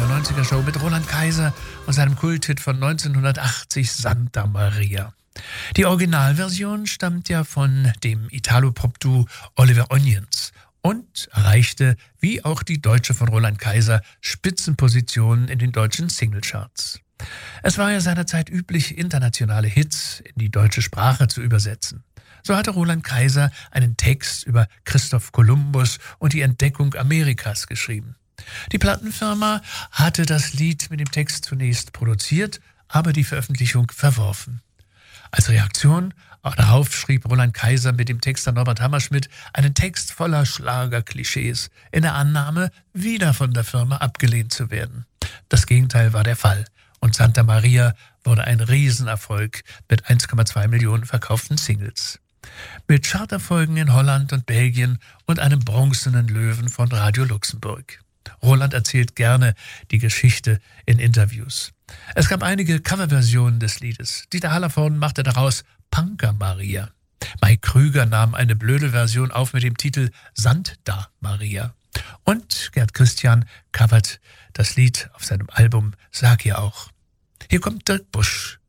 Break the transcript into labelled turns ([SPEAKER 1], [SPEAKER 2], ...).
[SPEAKER 1] Radio 90er Show mit Roland Kaiser und seinem Kulthit von 1980 Santa Maria. Die Originalversion stammt ja von dem Italo-Pop-Duo Oliver Onions und erreichte, wie auch die deutsche von Roland Kaiser, Spitzenpositionen in den deutschen Singlecharts. Es war ja seinerzeit üblich, internationale Hits in die deutsche Sprache zu übersetzen. So hatte Roland Kaiser einen Text über Christoph Kolumbus und die Entdeckung Amerikas geschrieben. Die Plattenfirma hatte das Lied mit dem Text zunächst produziert, aber die Veröffentlichung verworfen. Als Reaktion darauf schrieb Roland Kaiser mit dem Texter Norbert Hammerschmidt einen Text voller Schlagerklischees, in der Annahme, wieder von der Firma abgelehnt zu werden. Das Gegenteil war der Fall und Santa Maria wurde ein Riesenerfolg mit 1,2 Millionen verkauften Singles. Mit Charterfolgen in Holland und Belgien und einem bronzenen Löwen von Radio Luxemburg. Roland erzählt gerne die Geschichte in Interviews. Es gab einige Coverversionen des Liedes. Dieter Hallervorden machte daraus Punker Maria. Mike Krüger nahm eine blöde Version auf mit dem Titel Santa Maria. Und Gerd Christian covert das Lied auf seinem Album Sag ja auch. Hier kommt Dirk Busch